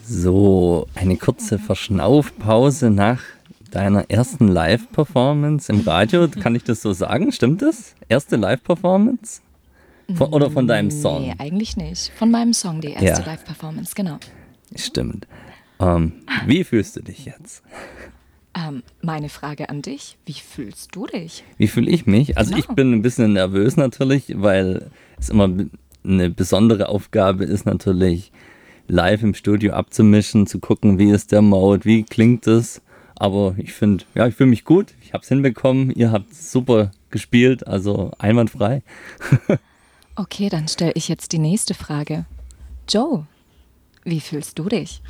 So, eine kurze Verschnaufpause nach deiner ersten Live-Performance im Radio. Kann ich das so sagen? Stimmt das? Erste Live-Performance? Oder von deinem Song? Nee, eigentlich nicht. Von meinem Song, die erste Live-Performance, genau. Stimmt. Wie fühlst du dich jetzt? Meine Frage an dich, wie fühlst du dich? Wie fühle ich mich? Also ich bin ein bisschen nervös natürlich, weil es immer eine besondere Aufgabe ist natürlich, live im Studio abzumischen, zu gucken, wie ist der Mode, wie klingt es. Aber ich finde, ja, ich fühle mich gut, ich habe es hinbekommen, ihr habt super gespielt, also einwandfrei. Okay, dann stelle ich jetzt die nächste Frage. Joe, wie fühlst du dich?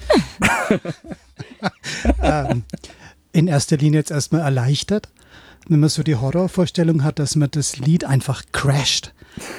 In erster Linie jetzt erstmal erleichtert, wenn man so die Horrorvorstellung hat, dass man das Lied einfach crasht.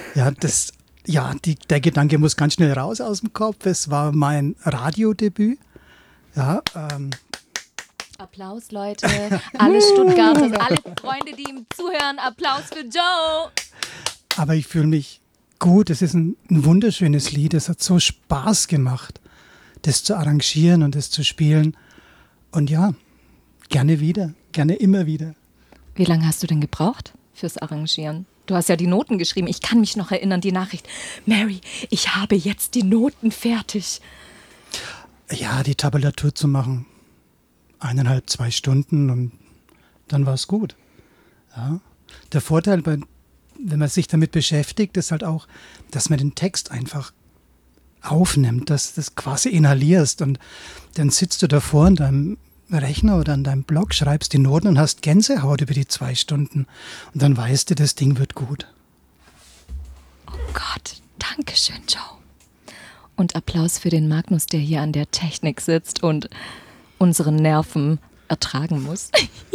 Der Gedanke muss ganz schnell raus aus dem Kopf. Es war mein Radiodebüt. Ja, Applaus, Leute. Alle Stuttgarter, alle Freunde, die ihm zuhören. Applaus für Joe. Aber ich fühle mich gut. Es ist ein wunderschönes Lied. Es hat so Spaß gemacht, das zu arrangieren und das zu spielen. Und ja, gerne wieder. Gerne immer wieder. Wie lange hast du denn gebraucht fürs Arrangieren? Du hast ja die Noten geschrieben. Ich kann mich noch erinnern, die Nachricht. Mary, ich habe jetzt die Noten fertig. Ja, die Tabulatur zu machen. 1,5, 2 Stunden und dann war es gut. Ja. Der Vorteil, wenn man sich damit beschäftigt, ist halt auch, dass man den Text einfach aufnimmt, dass das quasi inhalierst und dann sitzt du davor in deinem Rechner oder an deinem Blog, schreibst die Noten und hast Gänsehaut über die 2 Stunden und dann weißt du, das Ding wird gut. Oh Gott, danke schön, Joe. Und Applaus für den Magnus, der hier an der Technik sitzt und unsere Nerven ertragen muss.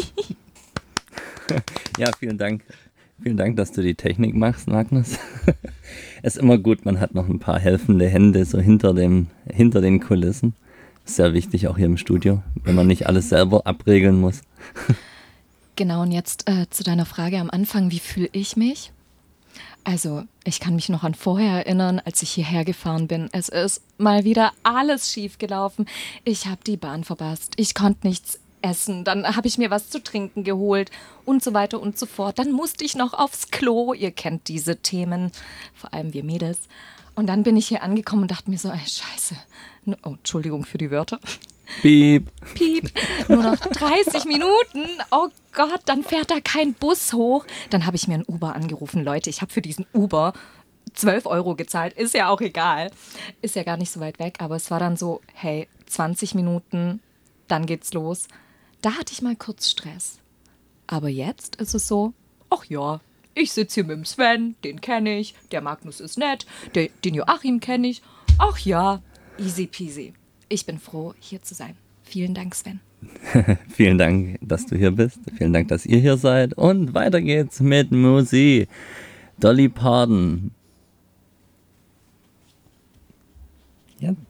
Ja, vielen Dank. Vielen Dank, dass du die Technik machst, Magnus. Es ist immer gut, man hat noch ein paar helfende Hände so hinter den Kulissen. Sehr wichtig, auch hier im Studio, wenn man nicht alles selber abregeln muss. Genau, und jetzt zu deiner Frage am Anfang, wie fühle ich mich? Also, ich kann mich noch an vorher erinnern, als ich hierher gefahren bin. Es ist mal wieder alles schief gelaufen. Ich habe die Bahn verpasst, ich konnte nichts essen, dann habe ich mir was zu trinken geholt und so weiter und so fort. Dann musste ich noch aufs Klo, ihr kennt diese Themen, vor allem wir Mädels. Und dann bin ich hier angekommen und dachte mir so, ey, scheiße. Oh, Entschuldigung für die Wörter. Piep. Piep. Nur noch 30 Minuten. Oh Gott, dann fährt da kein Bus hoch. Dann habe ich mir einen Uber angerufen. Leute, ich habe für diesen Uber 12 € gezahlt. Ist ja auch egal. Ist ja gar nicht so weit weg. Aber es war dann so, hey, 20 Minuten, dann geht's los. Da hatte ich mal kurz Stress. Aber jetzt ist es so, ach ja, ich sitze hier mit dem Sven, den kenne ich, der Magnus ist nett, den Joachim kenne ich. Ach ja, easy peasy. Ich bin froh, hier zu sein. Vielen Dank, Sven. Vielen Dank, dass du hier bist. Vielen Dank, dass ihr hier seid. Und weiter geht's mit Musik. Dolly Parton. Jetzt.